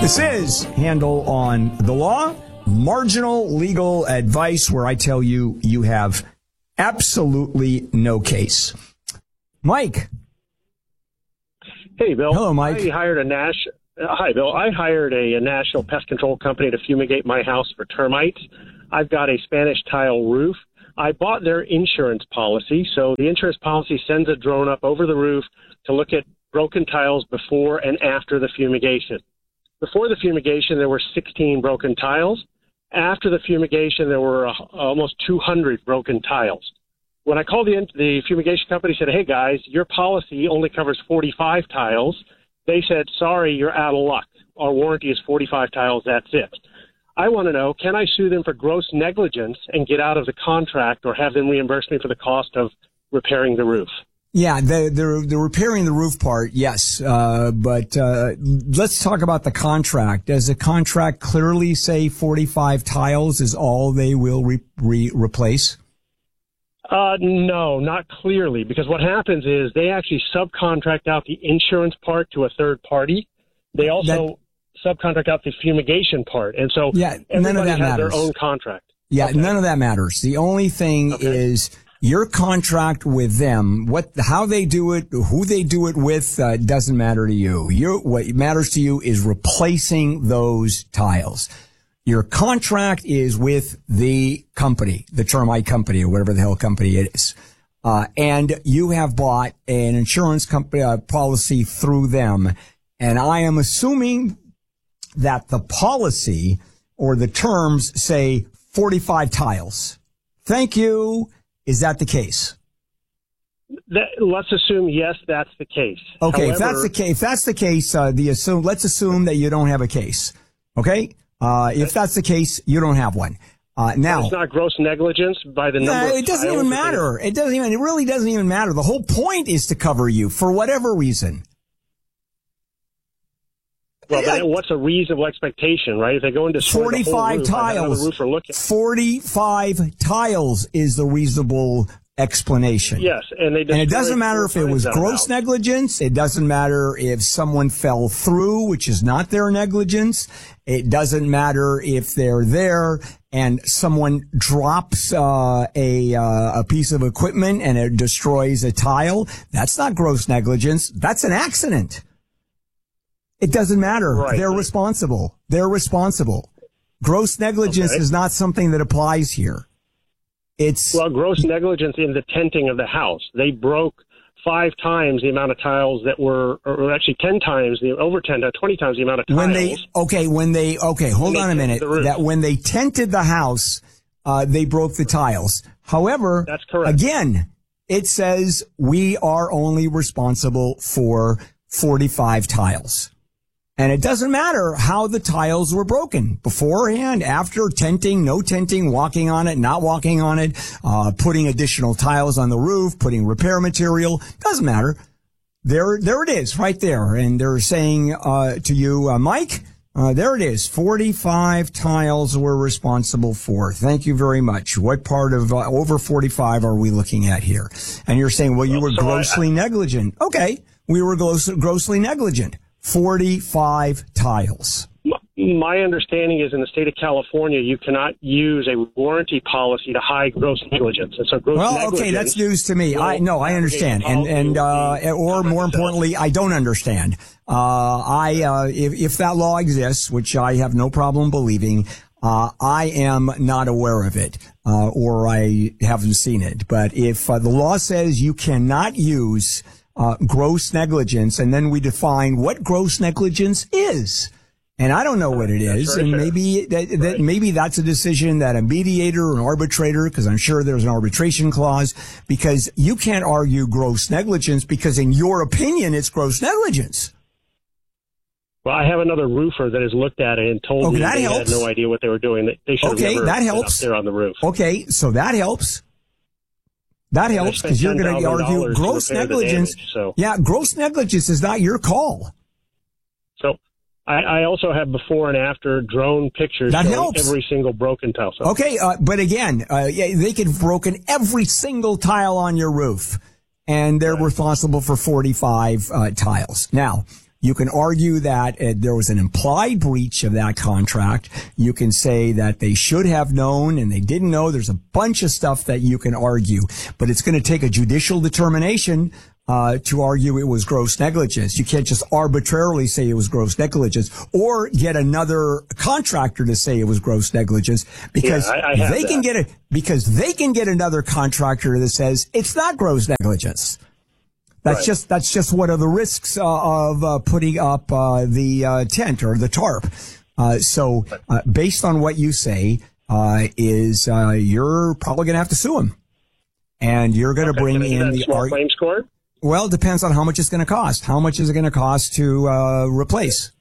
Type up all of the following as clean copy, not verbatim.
This is Handel on the Law, marginal legal advice where I tell you you have absolutely no case. Mike. Hey, Bill. Hello, Mike. Hi, Bill. I hired a national pest control company to fumigate my house for termites. I've got a Spanish tile roof. I bought their insurance policy, so the insurance policy sends a drone up over the roof to look at broken tiles before and after the fumigation. Before the fumigation, there were 16 broken tiles. After the fumigation, there were almost 200 broken tiles. When I called the fumigation company, said, hey, guys, your policy only covers 45 tiles. They said, sorry, you're out of luck. Our warranty is 45 tiles. That's it. I want to know, can I sue them for gross negligence and get out of the contract or have them reimburse me for the cost of repairing the roof? Yeah, the repairing the roof part, yes. But let's talk about the contract. Does the contract clearly say 45 tiles is all they will replace? No, not clearly, because what happens is they actually subcontract out the insurance part to a third party. They also subcontract out the fumigation part. And so everybody has their own contract. Yeah, okay. None of that matters. The only thing is your contract with them, how they do it, who they do it with, doesn't matter to you. What matters to you is replacing those tiles. Your contract is with the company, the termite company or whatever the hell company it is. And you have bought an insurance company policy through them. And I am assuming that the policy or the terms say 45 tiles. Thank you. Is that the case? Let's assume, yes, that's the case. Okay, however, if that's the case, let's assume that you don't have a case. Okay? If that's the case, you don't have one. Now, it's not gross negligence by the number of it doesn't even matter. It really doesn't even matter. The whole point is to cover you for whatever reason. Well, then what's a reasonable expectation, right? If they go into 45 tiles, 45 tiles is the reasonable explanation. Yes, and it doesn't matter if it was gross negligence. It doesn't matter if someone fell through, which is not their negligence. It doesn't matter if they're there and someone drops a piece of equipment and it destroys a tile. That's not gross negligence. That's an accident. It doesn't matter. Right. They're responsible. Gross negligence is not something that applies here. Well, gross negligence in the tenting of the house. They broke 5 times the amount of tiles that were, or actually 10 times, 20 times the amount of tiles. Hold on a minute. That when they tented the house, they broke the tiles. However, that's correct. Again, it says we are only responsible for 45 tiles. And it doesn't matter how the tiles were broken beforehand, after, tenting, no tenting, walking on it, not walking on it, putting additional tiles on the roof, putting repair material. Doesn't matter. There it is right there. And they're saying, to you, Mike, there it is. 45 tiles we're responsible for. Thank you very much. What part of over 45 are we looking at here? And you're saying, well, you were grossly negligent. Okay. We were grossly negligent. 45 tiles. My understanding is in the state of California, you cannot use a warranty policy to hide gross negligence. And so okay, that's news to me. I understand. Or more importantly, I don't understand. If that law exists, which I have no problem believing, I am not aware of it, or I haven't seen it. But if the law says you cannot use gross negligence, and then we define what gross negligence is. And I don't know what it is, and maybe maybe that's a decision that a mediator or an arbitrator, because I'm sure there's an arbitration clause, because you can't argue gross negligence because in your opinion it's gross negligence. Well, I have another roofer that has looked at it and told me they had no idea what they were doing. They should have never been up there on the roof. Okay, so that helps. That helps because you're going to argue gross negligence. Yeah, gross negligence is not your call. So I also have before and after drone pictures showing every single broken tile. So. Okay, but again, they could have broken every single tile on your roof, and they're responsible for 45 tiles. Now, You can argue that there was an implied breach of that contract. You can say that they should have known and they didn't know. There's a bunch of stuff that you can argue, but it's going to take a judicial determination to argue it was gross negligence. You can't just arbitrarily say it was gross negligence or get another contractor to say it was gross negligence because they can get another contractor that says it's not gross negligence. That's just one of the risks of putting up the tent or the tarp. So based on what you say, you're probably going to have to sue him, and you're going to bring in the claims court. Well, it depends on how much it's going to cost. How much is it going to cost to replace?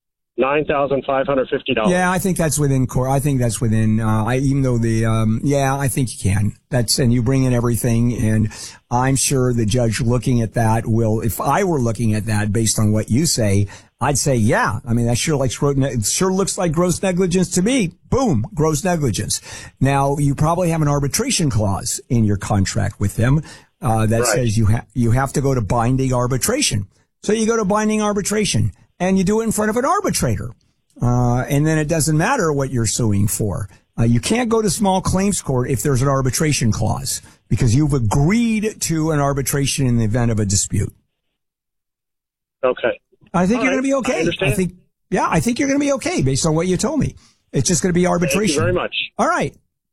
$9,550. Yeah, I think that's within court. I think that's within, even though I think you can. And you bring in everything, and I'm sure the judge looking at that if I were looking at that based on what you say, I'd say, yeah. I mean, that sure looks like gross negligence to me. Boom, gross negligence. Now, you probably have an arbitration clause in your contract with them. That says you have to go to binding arbitration. So you go to binding arbitration and you do it in front of an arbitrator. And then it doesn't matter what you're suing for. You can't go to small claims court if there's an arbitration clause because you've agreed to an arbitration in the event of a dispute. Okay. I think you're going to be okay. I think you're going to be okay based on what you told me. It's just going to be arbitration. Thank you very much. All right.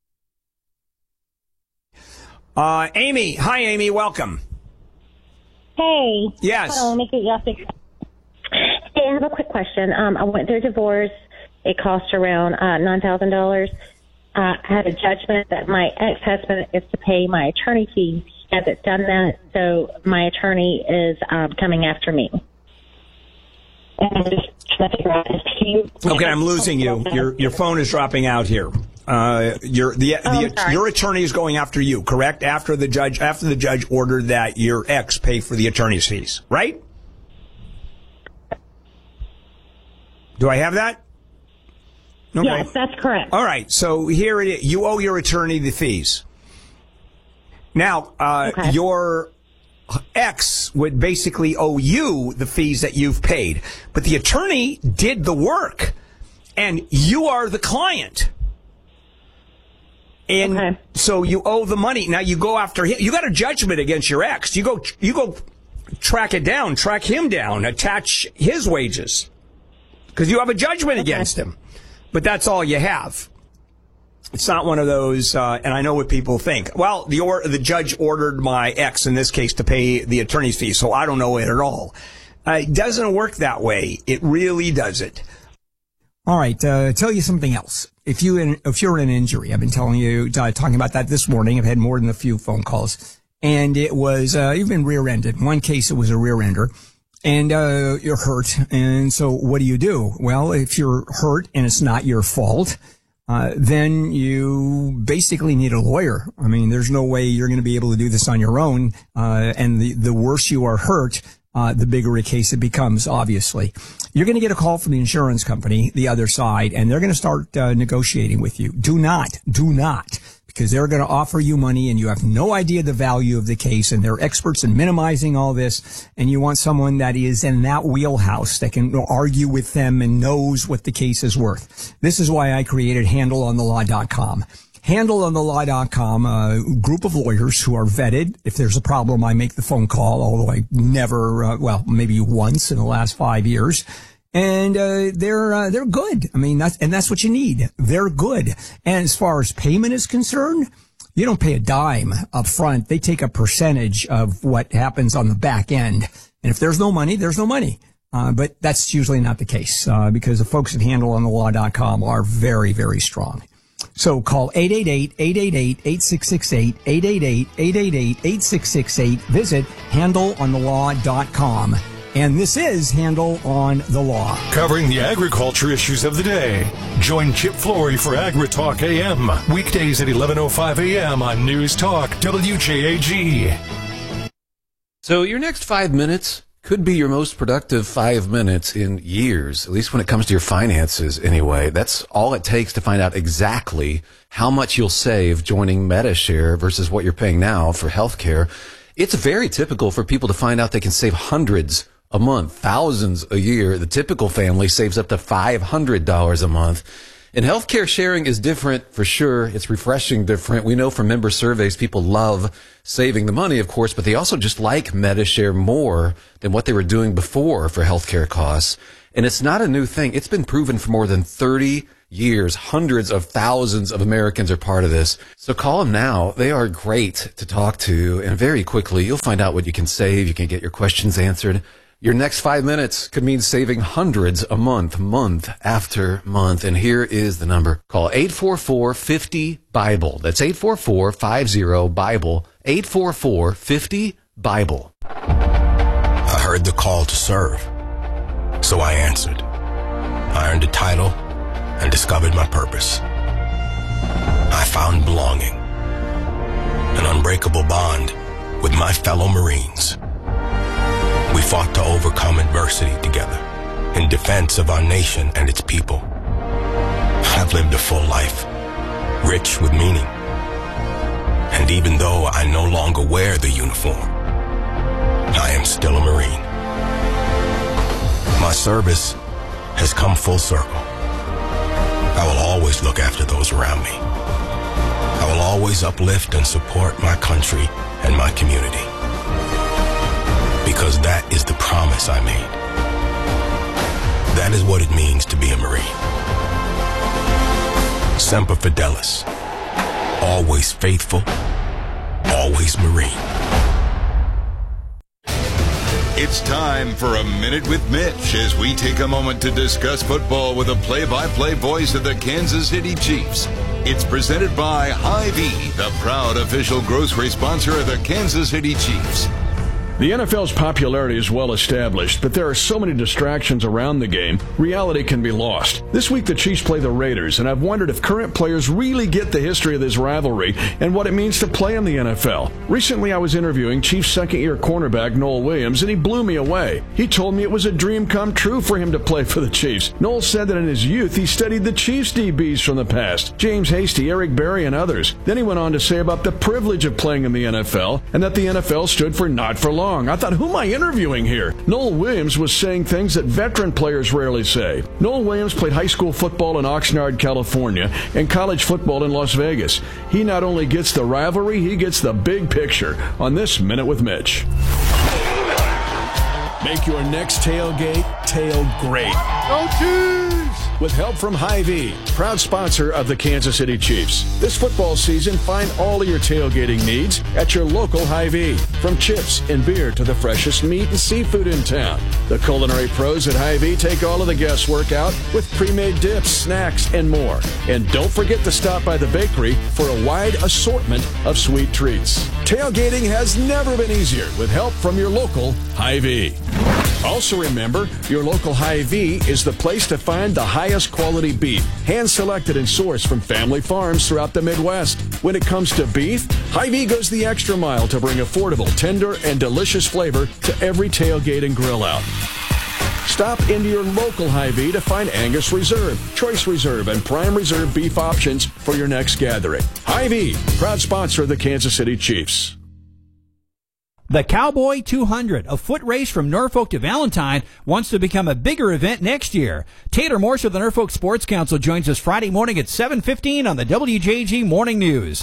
Amy. Hi, Amy. Welcome. Hey. Yes. Hold on, let me get you off the... Hey, I have a quick question. I went through a divorce. It cost around $9,000. I had a judgment that my ex-husband is to pay my attorney fees. He hasn't done that, so my attorney is coming after me. And I'm just trying to figure out if he... Okay, I'm losing you. Your phone is dropping out here. Your attorney is going after you, correct? After the judge ordered that your ex pay for the attorney's fees, right? Do I have that? Okay. Yes, that's correct. All right. So here it is. You owe your attorney the fees. Now, your ex would basically owe you the fees that you've paid, but the attorney did the work, and you are the client. And so you owe the money. Now you go after him. You got a judgment against your ex. You go track him down, attach his wages because you have a judgment against him. But that's all you have. It's not one of those, and I know what people think. Well, the judge ordered my ex in this case to pay the attorney's fees, so I don't know it at all. It doesn't work that way. It really doesn't. All right, tell you something else. If you're in an injury, I've been talking about that this morning. I've had more than a few phone calls, and it was you've been rear-ended. In one case, it was a rear ender, and you're hurt. And so, what do? Well, if you're hurt and it's not your fault, then you basically need a lawyer. I mean, there's no way you're going to be able to do this on your own. And the worse you are hurt, the bigger a case it becomes, obviously. You're going to get a call from the insurance company, the other side, and they're going to start negotiating with you. Do not, because they're going to offer you money and you have no idea the value of the case, and they're experts in minimizing all this, and you want someone that is in that wheelhouse that can argue with them and knows what the case is worth. This is why I created HandleOnTheLaw.com. HandleOnTheLaw.com, a group of lawyers who are vetted. If there's a problem, I make the phone call, although I never, maybe once in the last 5 years. And they're good. I mean, that's what you need. They're good. And as far as payment is concerned, you don't pay a dime up front. They take a percentage of what happens on the back end. And if there's no money, there's no money. But that's usually not the case, because the folks at HandleOnTheLaw.com are very, very strong. So call 888-888-8668, 888-888-8668. Visit HandleOnTheLaw.com. And this is Handle on the Law. Covering the agriculture issues of the day. Join Chip Flory for AgriTalk AM. Weekdays at 11:05 a.m. on News Talk WJAG. So your next 5 minutes could be your most productive 5 minutes in years, at least when it comes to your finances anyway. That's all it takes to find out exactly how much you'll save joining MediShare versus what you're paying now for healthcare. It's very typical for people to find out they can save hundreds a month, thousands a year. The typical family saves up to $500 a month. And healthcare sharing is different for sure. It's refreshing different. We know from member surveys, people love saving the money, of course, but they also just like Medi-Share more than what they were doing before for healthcare costs. And it's not a new thing. It's been proven for more than 30 years. Hundreds of thousands of Americans are part of this. So call them now. They are great to talk to. And very quickly, you'll find out what you can save. You can get your questions answered. Your next 5 minutes could mean saving hundreds a month, month after month. And here is the number. Call 844-50-BIBLE. That's 844-50-BIBLE. 844-50-BIBLE. I heard the call to serve, so I answered. I earned a title and discovered my purpose. I found belonging, an unbreakable bond with my fellow Marines. We fought to overcome adversity together in defense of our nation and its people. I've lived a full life, rich with meaning. And even though I no longer wear the uniform, I am still a Marine. My service has come full circle. I will always look after those around me. I will always uplift and support my country and my community. Because that is the promise I made. That is what it means to be a Marine. Semper Fidelis. Always faithful. Always Marine. It's time for A Minute with Mitch as we take a moment to discuss football with a play-by-play voice of the Kansas City Chiefs. It's presented by Hy-Vee, the proud official grocery sponsor of the Kansas City Chiefs. The NFL's popularity is well established, but there are so many distractions around the game, reality can be lost. This week the Chiefs play the Raiders, and I've wondered if current players really get the history of this rivalry and what it means to play in the NFL. Recently I was interviewing Chiefs second-year cornerback Noel Williams, and he blew me away. He told me it was a dream come true for him to play for the Chiefs. Noel said that in his youth he studied the Chiefs DBs from the past, James Hasty, Eric Berry, and others. Then he went on to say about the privilege of playing in the NFL, and that the NFL stood for not for long. I thought, who am I interviewing here? Noel Williams was saying things that veteran players rarely say. Noel Williams played high school football in Oxnard, California, and college football in Las Vegas. He not only gets the rivalry, he gets the big picture on this Minute with Mitch. Make your next tailgate tail great. Go Chiefs! With help from Hy-Vee, proud sponsor of the Kansas City Chiefs. This football season, find all of your tailgating needs at your local Hy-Vee. From chips and beer to the freshest meat and seafood in town. The culinary pros at Hy-Vee take all of the guesswork out with pre-made dips, snacks, and more. And don't forget to stop by the bakery for a wide assortment of sweet treats. Tailgating has never been easier with help from your local Hy-Vee. Also remember, your local Hy-Vee is the place to find the highest quality beef, hand-selected and sourced from family farms throughout the Midwest. When it comes to beef, Hy-Vee goes the extra mile to bring affordable, tender, and delicious flavor to every tailgate and grill out. Stop into your local Hy-Vee to find Angus Reserve, Choice Reserve, and Prime Reserve beef options for your next gathering. Hy-Vee, proud sponsor of the Kansas City Chiefs. The Cowboy 200, a foot race from Norfolk to Valentine, wants to become a bigger event next year. Taylor Morse of the Norfolk Sports Council joins us Friday morning at 7:15 on the WJG Morning News.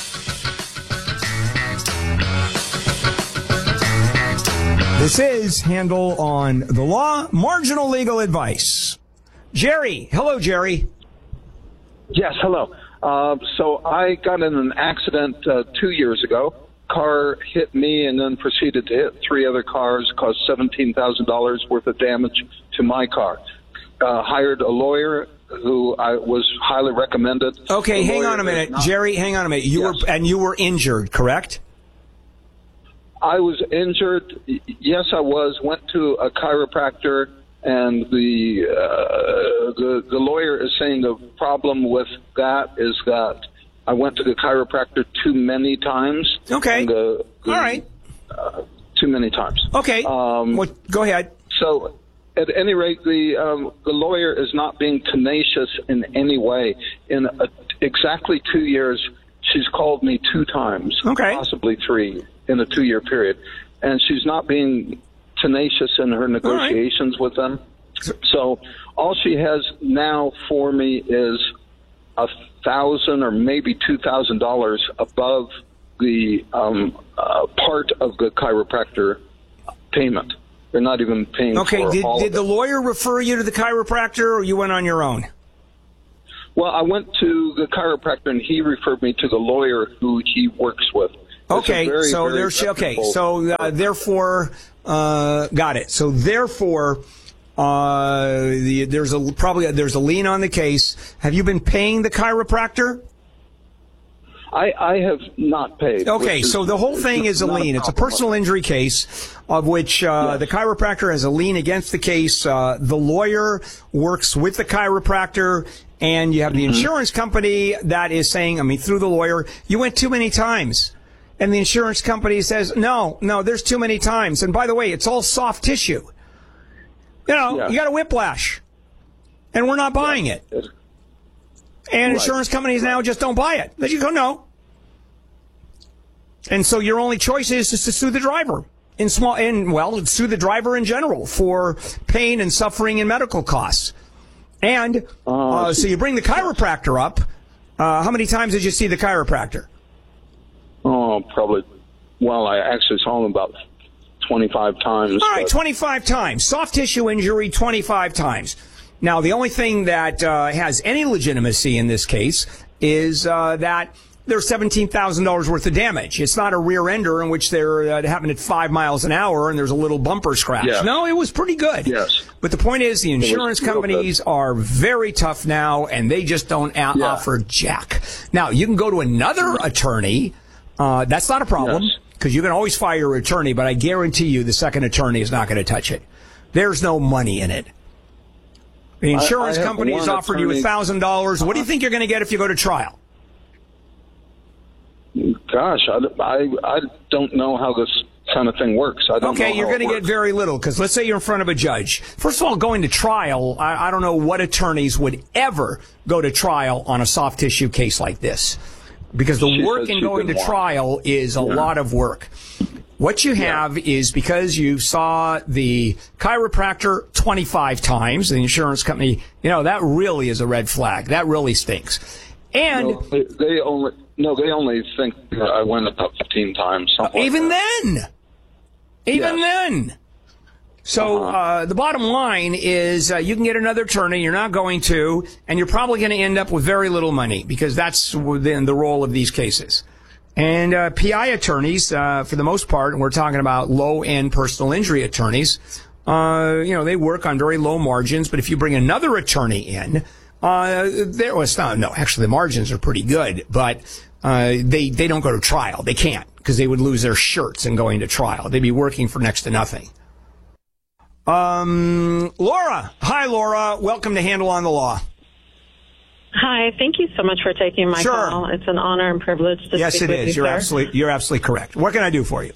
This is Handel on the Law, marginal legal advice. Jerry. Hello, Jerry. Yes, hello. So I got in an accident 2 years ago. Car hit me and then proceeded to hit three other cars, caused $17,000 worth of damage to my car. Hired a lawyer who I was highly recommended. Okay, hang on a minute. Jerry, hang on a minute. You were injured, correct? I was injured. Yes, I was. Went to a chiropractor, and the lawyer is saying the problem with that is that I went to the chiropractor too many times. Okay. All right. Too many times. Okay. Go ahead. So, at any rate, the lawyer is not being tenacious in any way. In exactly 2 years, she's called me 2 times, possibly 3, in a 2-year period, and she's not being tenacious in her negotiations with them. So all she has now for me is $1,000 or maybe $2,000 above the part of the chiropractor payment. They're not even paying for all of it. Did the lawyer refer you to the chiropractor, or you went on your own? Well, I went to the chiropractor, and he referred me to the lawyer who he works with. Okay, therefore, got it. So therefore, there's a lien on the case. Have you been paying the chiropractor? I have not paid. Okay, so the whole thing is a lien. It's a personal injury case of which the chiropractor has a lien against the case. The lawyer works with the chiropractor, and you have the insurance company that is saying, through the lawyer, you went too many times. And the insurance company says, no, there's too many times. And by the way, it's all soft tissue. You got a whiplash, and we're not buying it. And insurance companies now just don't buy it. They just go, no. And so your only choice is just to sue the driver sue the driver in general for pain and suffering and medical costs. And so you bring the chiropractor up. How many times did you see the chiropractor? Oh, probably. Well, I actually saw him about 25 times. All right, 25 times. Soft tissue injury, 25 times. Now, the only thing that has any legitimacy in this case is that there's $17,000 worth of damage. It's not a rear ender in which they're having it 5 miles an hour and there's a little bumper scratch. Yeah. No, it was pretty good. Yes. But the point is, the insurance companies are very tough now, and they just don't offer jack. Now, you can go to another attorney. That's not a problem, because you can always fire your attorney, but I guarantee you the second attorney is not going to touch it. There's no money in it. The insurance company has offered you $1,000. What do you think you're going to get if you go to trial? Gosh, I don't know how this kind of thing works. Okay, you're going to get very little, because let's say you're in front of a judge. First of all, going to trial, I don't know what attorneys would ever go to trial on a soft tissue case like this. Because the work in going to trial is a lot of work. What you have is, because you saw the chiropractor 25 times, the insurance company, that really is a red flag. That really stinks. And they only think I went about 15 times. Even then. So the bottom line is you can get another attorney. You're not going to, and you're probably going to end up with very little money, because that's within the role of these cases. And PI attorneys, for the most part, and we're talking about low-end personal injury attorneys, they work on very low margins. But if you bring another attorney in, actually the margins are pretty good, but they don't go to trial. They can't, because they would lose their shirts in going to trial. They'd be working for next to nothing. Laura. Hi, Laura. Welcome to Handle on the Law. Hi. Thank you so much for taking my call. It's an honor and privilege to speak with you. Yes, it is. You're absolutely correct. What can I do for you?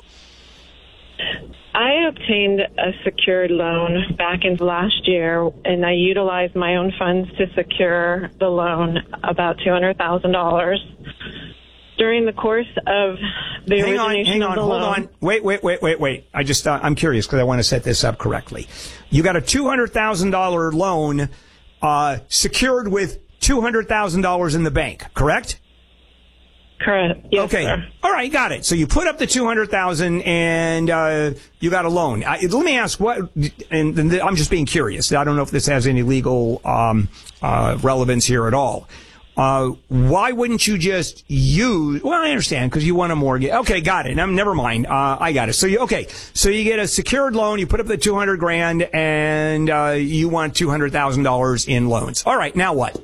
I obtained a secured loan back in last year, and I utilized my own funds to secure the loan, about $200,000. During the course of the origination of the loan. Hold on. Wait. I'm curious, because I want to set this up correctly. You got a $200,000 loan secured with $200,000 in the bank, correct? Correct. Yes, okay. Sir. All right, got it. So you put up the $200,000 and you got a loan. Let me ask and I'm just being curious. I don't know if this has any legal relevance here at all. Why wouldn't you just use? Well, I understand, because you want a mortgage. Okay, got it. Never mind. I got it. So you get a secured loan. You put up the $200,000, and you want $200,000 in loans. All right. Now what?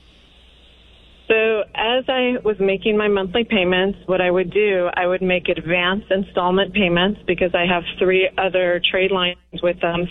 So as I was making my monthly payments, what I would do, I would make advanced installment payments, because I have 3 other trade lines with them.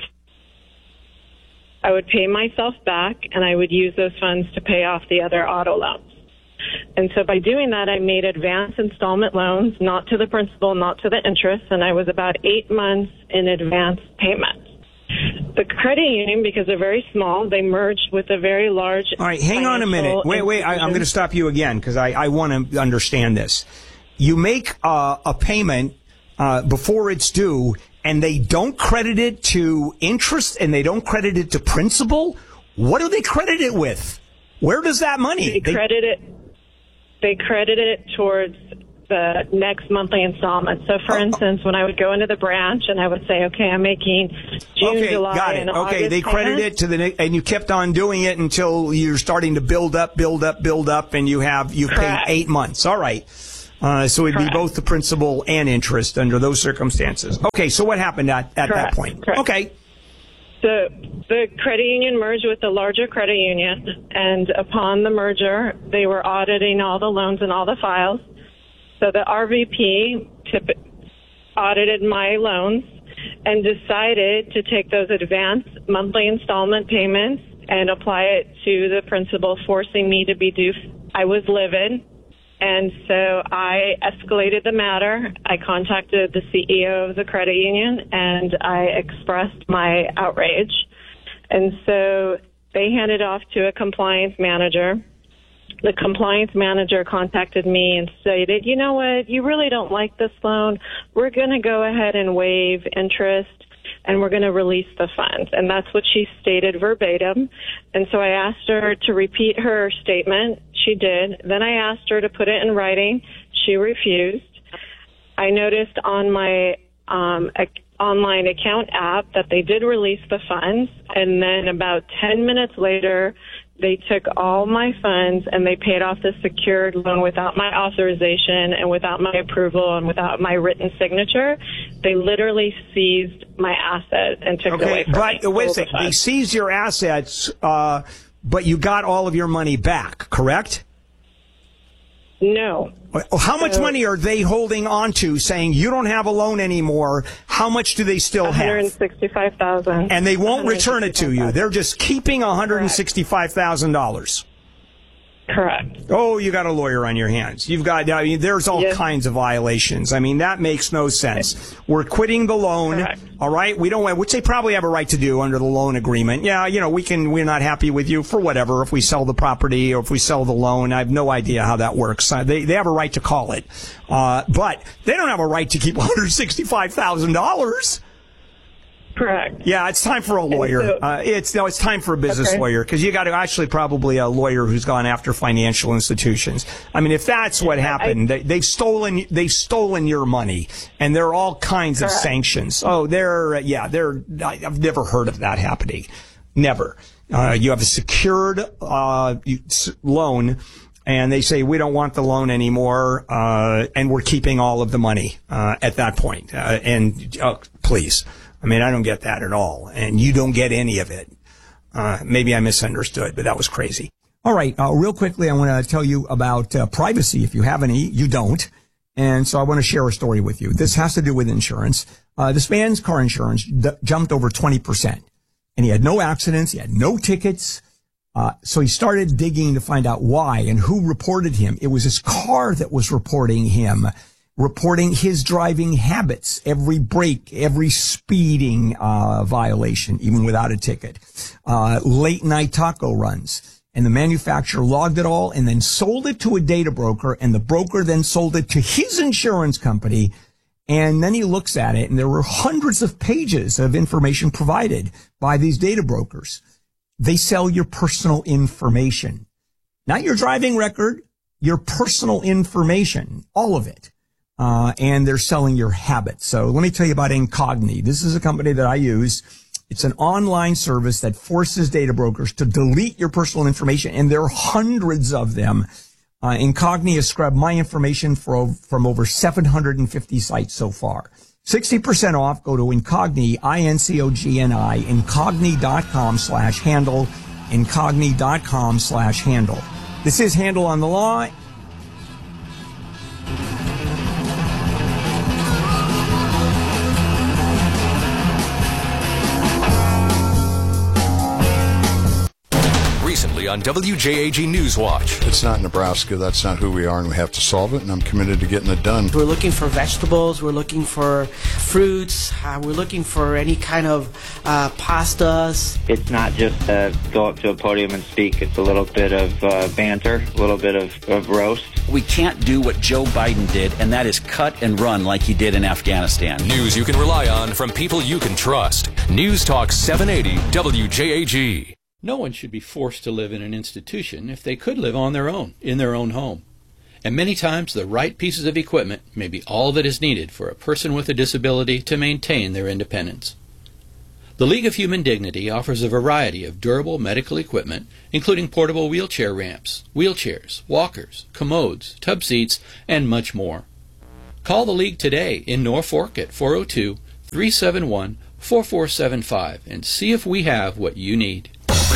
I would pay myself back, and I would use those funds to pay off the other auto loans. And so by doing that, I made advanced installment loans, not to the principal, not to the interest, and I was about 8 months in advance payments. The credit union, because they're very small, they merged with a very large. All right, hang on a minute. Wait. I'm going to stop you again, because I want to understand this. You make a payment before it's due, and they don't credit it to interest and they don't credit it to principal, what do they credit it with? Where does that money? They credit it towards the next monthly installment. So, for instance, when I would go into the branch and I would say, okay, I'm making June, July, and August. Okay, they credit it to the, and you kept on doing it until you're starting to build up, and you paid 8 months. All right. So it'd be both the principal and interest under those circumstances. Okay, so what happened at that point? Correct. Okay. The credit union merged with the larger credit union, and upon the merger, they were auditing all the loans and all the files. So the RVP audited my loans and decided to take those advanced monthly installment payments and apply it to the principal, forcing me to be due. I was livid, and so I escalated the matter. I contacted the CEO of the credit union, and I expressed my outrage. And so they handed off to a compliance manager. The compliance manager contacted me and stated, you know what, you really don't like this loan. We're going to go ahead and waive interest, and we're going to release the funds. And that's what she stated verbatim. And so I asked her to repeat her statement. She did. Then I asked her to put it in writing. She refused. I noticed on my online account app that they did release the funds. And then about 10 minutes later, they took all my funds and they paid off the secured loan without my authorization and without my approval and without my written signature. They literally seized my asset and took it away from me. But wait a second. They seized your assets, but you got all of your money back, correct? No. How much money are they holding on to, saying you don't have a loan anymore? How much do they still have? $165,000. And they won't return it to you. They're just keeping $165,000. Correct. Oh, you got a lawyer on your hands. There's all kinds of violations. I mean, that makes no sense. We're quitting the loan. Correct. All right. We don't, which they probably have a right to do under the loan agreement. Yeah. We're not happy with you for whatever. If we sell the property or if we sell the loan, I have no idea how that works. They have a right to call it. But they don't have a right to keep $165,000. Correct. Yeah, it's time for a lawyer. It's time for a business lawyer, because you got to actually probably a lawyer who's gone after financial institutions. I mean, if that's what happened, they've stolen your money, and there are all kinds of sanctions. Oh, I've never heard of that happening. Never. You have a secured loan, and they say, we don't want the loan anymore, and we're keeping all of the money at that point. Please. I mean, I don't get that at all. And you don't get any of it. Maybe I misunderstood, but that was crazy. All right. Real quickly, I want to tell you about privacy. If you have any, you don't. And so I want to share a story with you. This has to do with insurance. This man's car insurance jumped over 20%. And he had no accidents. He had no tickets. So he started digging to find out why and who reported him. It was his car that was reporting him. Reporting his driving habits, every break, every speeding violation, even without a ticket, late night taco runs. And the manufacturer logged it all and then sold it to a data broker, and the broker then sold it to his insurance company. And then he looks at it, and there were hundreds of pages of information provided by these data brokers. They sell your personal information, not your driving record, your personal information, all of it. And they're selling your habits. So let me tell you about Incogni. This is a company that I use. It's an online service that forces data brokers to delete your personal information, and there are hundreds of them. Incogni has scrubbed my information from over 750 sites so far. 60% off. Go to Incogni, INCOGNI, Incogni.com/handle, Incogni.com/handle. This is Handle on the Law. recently on WJAG Newswatch. It's not Nebraska. That's not who we are, and we have to solve it, and I'm committed to getting it done. We're looking for vegetables. We're looking for fruits. We're looking for any kind of pastas. It's not just go up to a podium and speak. It's a little bit of banter, a little bit of roast. We can't do what Joe Biden did, and that is cut and run like he did in Afghanistan. News you can rely on from people you can trust. News Talk 780 WJAG. No one should be forced to live in an institution if they could live on their own, in their own home. And many times the right pieces of equipment may be all that is needed for a person with a disability to maintain their independence. The League of Human Dignity offers a variety of durable medical equipment, including portable wheelchair ramps, wheelchairs, walkers, commodes, tub seats, and much more. Call the League today in Norfolk at 402-371-4475 and see if we have what you need.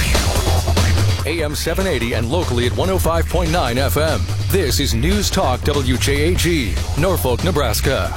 AM 780 and locally at 105.9 FM. This is News Talk WJAG, Norfolk, Nebraska.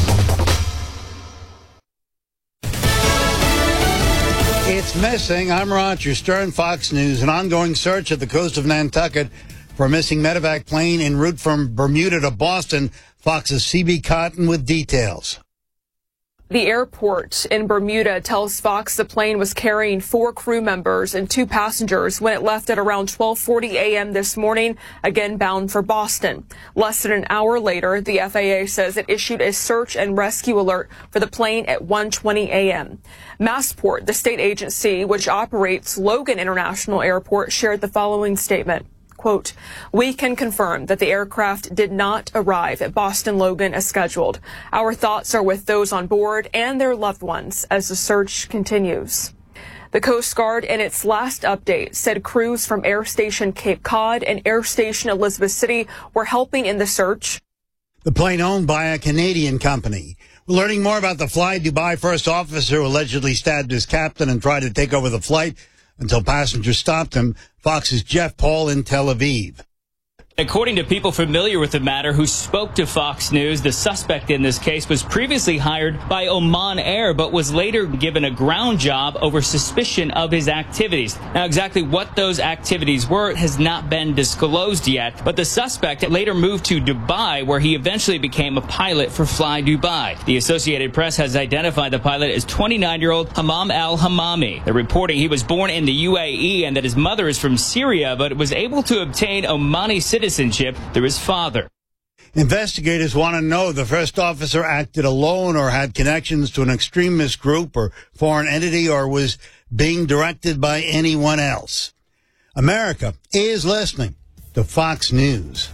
It's missing. I'm Roger Stern, Fox News. An ongoing search at the coast of Nantucket for a missing medevac plane en route from Bermuda to Boston. Fox's CB Cotton with details. The airport in Bermuda tells Fox the plane was carrying 4 crew members and 2 passengers when it left at around 12:40 a.m. this morning, again bound for Boston. Less than an hour later, the FAA says it issued a search and rescue alert for the plane at 1:20 a.m. Massport, the state agency which operates Logan International Airport, shared the following statement. Quote, "We can confirm that the aircraft did not arrive at Boston Logan as scheduled. Our thoughts are with those on board and their loved ones as the search continues." The Coast Guard, in its last update, said crews from Air Station Cape Cod and Air Station Elizabeth City were helping in the search. The plane owned by a Canadian company. We're learning more about the Fly Dubai first officer who allegedly stabbed his captain and tried to take over the flight until passengers stopped him. Fox's Jeff Paul in Tel Aviv. According to people familiar with the matter who spoke to Fox News, the suspect in this case was previously hired by Oman Air, but was later given a ground job over suspicion of his activities. Now, exactly what those activities were has not been disclosed yet, but the suspect later moved to Dubai, where he eventually became a pilot for Fly Dubai. The Associated Press has identified the pilot as 29-year-old Hammam al-Hammami. They're reporting he was born in the UAE and that his mother is from Syria, but was able to obtain Omani citizenship through his father. Investigators want to know if the first officer acted alone or had connections to an extremist group or foreign entity or was being directed by anyone else. America is listening to Fox News.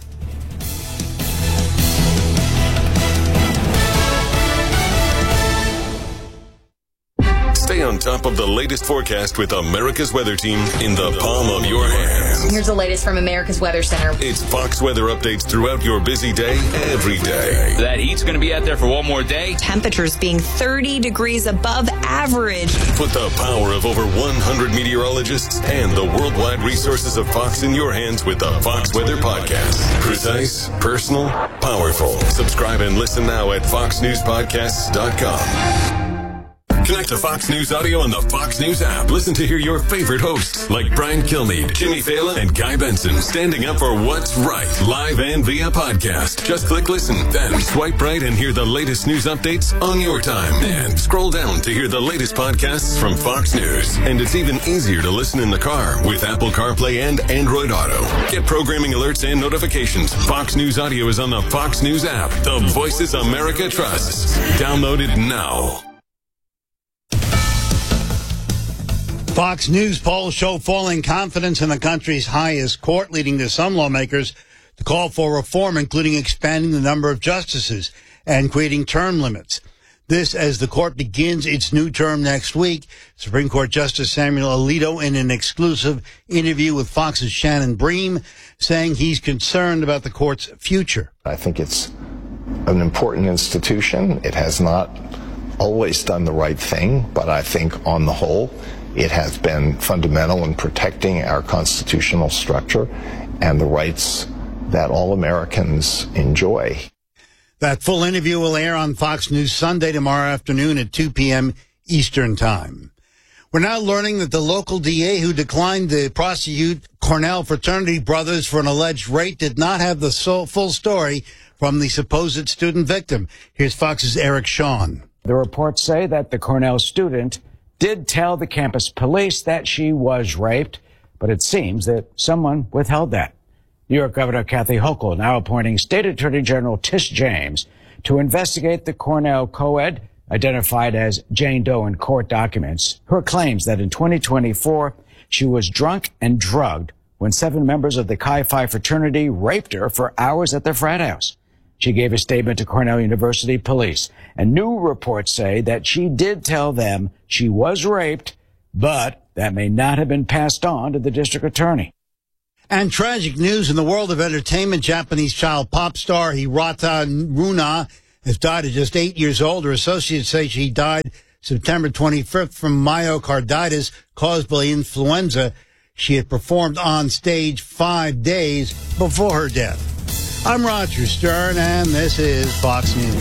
Stay on top of the latest forecast with America's Weather Team in the palm of your hands. Here's the latest from America's Weather Center. It's Fox weather updates throughout your busy day, every day. That heat's going to be out there for one more day. Temperatures being 30 degrees above average. Put the power of over 100 meteorologists and the worldwide resources of Fox in your hands with the Fox Weather Podcast. Precise, personal, powerful. Subscribe and listen now at foxnewspodcasts.com. Connect to Fox News Audio on the Fox News app. Listen to hear your favorite hosts like Brian Kilmeade, Jimmy Fallon, and Guy Benson standing up for what's right, live and via podcast. Just click listen, then swipe right and hear the latest news updates on your time. And scroll down to hear the latest podcasts from Fox News. And it's even easier to listen in the car with Apple CarPlay and Android Auto. Get programming alerts and notifications. Fox News Audio is on the Fox News app. The voices America trusts. Download it now. Fox News polls show falling confidence in the country's highest court, leading to some lawmakers to call for reform, including expanding the number of justices and creating term limits. This as the court begins its new term next week. Supreme Court Justice Samuel Alito, in an exclusive interview with Fox's Shannon Bream, saying he's concerned about the court's future. I think it's an important institution. It has not always done the right thing, but I think on the whole, it has been fundamental in protecting our constitutional structure and the rights that all Americans enjoy. That full interview will air on Fox News Sunday tomorrow afternoon at 2 p.m. Eastern Time. We're now learning that the local DA who declined to prosecute Cornell fraternity brothers for an alleged rape did not have the full story from the supposed student victim. Here's Fox's Eric Shawn. The reports say that the Cornell student did tell the campus police that she was raped, but it seems that someone withheld that. New York Governor Kathy Hochul now appointing State Attorney General Tish James to investigate the Cornell co-ed, identified as Jane Doe in court documents, her claims that in 2024 she was drunk and drugged when 7 members of the Chi Phi fraternity raped her for hours at their frat house. She gave a statement to Cornell University police, and new reports say that she did tell them she was raped, but that may not have been passed on to the district attorney. And tragic news in the world of entertainment. Japanese child pop star Hirata Runa has died at just 8 years old. Her associates say she died September 25th from myocarditis caused by influenza. She had performed on stage 5 days before her death. I'm Roger Stern, and this is Fox News.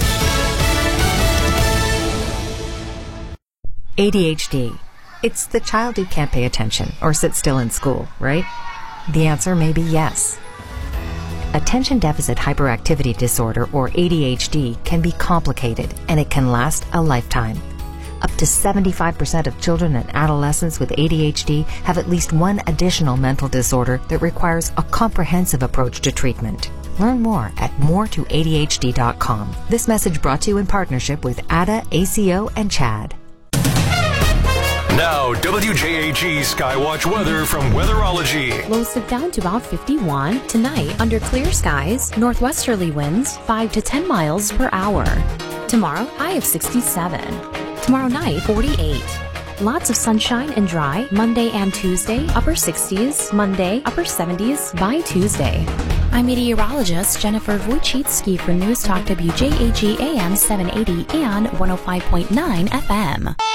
ADHD. It's the child who can't pay attention or sit still in school, right? The answer may be yes. Attention Deficit Hyperactivity Disorder, or ADHD, can be complicated, and it can last a lifetime. Up to 75% of children and adolescents with ADHD have at least one additional mental disorder that requires a comprehensive approach to treatment. Learn more at moretoadhd.com. This message brought to you in partnership with ADA, ACO, and CHAD. Now, WJAG Skywatch weather from Weatherology. Lows slip down to about 51. Tonight, under clear skies, northwesterly winds 5 to 10 miles per hour. Tomorrow, high of 67. Tomorrow night, 48. Lots of sunshine and dry. Monday and Tuesday, upper 60s. Monday, upper 70s by Tuesday. I'm meteorologist Jennifer Wojcicki for News Talk WJAG AM 780 and 105.9 FM.